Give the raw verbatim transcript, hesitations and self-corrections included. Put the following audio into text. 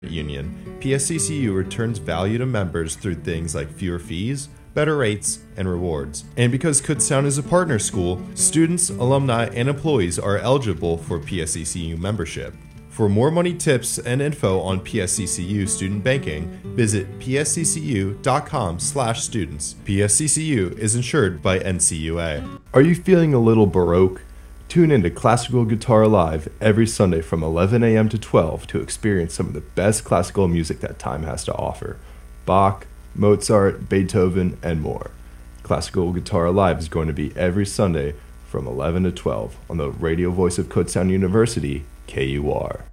Union, P S C C U returns value to members through things like fewer fees, better rates, and rewards. And because Kutztown is a partner school, students, alumni, and employees are eligible for P S C C U membership. For more money tips and info on P S C C U student banking, visit p s c c u dot com slash students. P S C C U is insured by N C U A. Are you feeling a little baroque? Tune in to Classical Guitar Live every Sunday from eleven a.m. to twelve to experience some of the best classical music that time has to offer. Bach, Mozart, Beethoven, and more. Classical Guitar Live is going to be every Sunday from eleven to twelve on the radio voice of Kutztown University, K U R.